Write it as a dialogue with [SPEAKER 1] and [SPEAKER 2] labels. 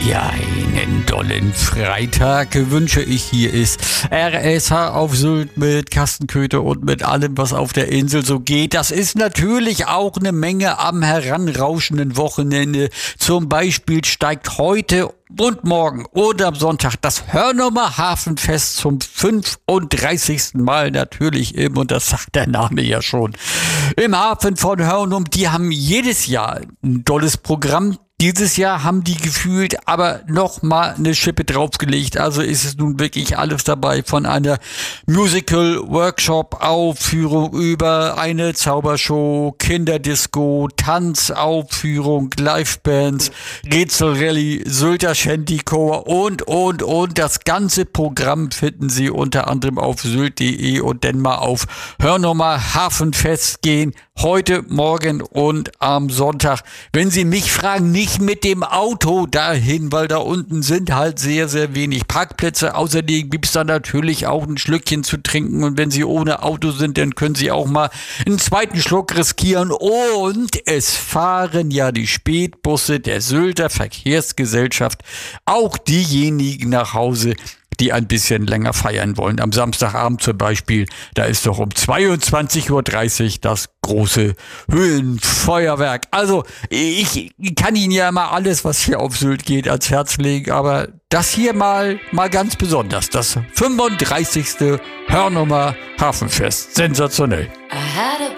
[SPEAKER 1] Ja, einen dollen Freitag wünsche ich. Hier ist RSH auf Sylt mit Carsten Köther und mit allem, was auf der Insel so geht. Das ist natürlich auch eine Menge am heranrauschenden Wochenende. Zum Beispiel steigt heute und morgen und am Sonntag das Hörnumer Hafenfest zum 35. Mal natürlich und das sagt der Name ja schon, im Hafen von Hörnum. Die haben jedes Jahr ein tolles Programm. Dieses Jahr haben die gefühlt aber noch mal eine Schippe draufgelegt. Also ist es nun wirklich alles dabei, von einer Musical-Workshop-Aufführung über eine Zaubershow, Kinderdisco, Tanzaufführung, Livebands, Rätselrallye, Sylter Shantychor und. Das ganze Programm finden Sie unter anderem auf sylt.de und dann mal auf Hörnumer Hafenfest gehen. Heute, morgen und am Sonntag. Wenn Sie mich fragen, nicht mit dem Auto dahin, weil da unten sind halt sehr, sehr wenig Parkplätze. Außerdem gibt es da natürlich auch ein Schlückchen zu trinken. Und wenn Sie ohne Auto sind, dann können Sie auch mal einen zweiten Schluck riskieren. Und es fahren ja die Spätbusse der Sylter Verkehrsgesellschaft auch diejenigen nach Hause, die ein bisschen länger feiern wollen. Am Samstagabend zum Beispiel, da ist doch um 22.30 Uhr das große Höhlenfeuerwerk. Also, ich kann Ihnen ja mal alles, was hier auf Sylt geht, ans Herz legen, aber das hier mal ganz besonders. Das 35. Hörnumer Hafenfest. Sensationell.